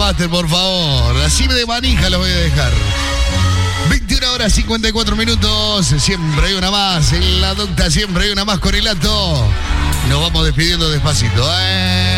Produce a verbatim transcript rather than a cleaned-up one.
Master, por favor. Así de manija los voy a dejar. veintiuna horas cincuenta y cuatro minutos. Siempre hay una más. En la docta siempre hay una más, Correlato. Nos vamos despidiendo despacito, ¿eh?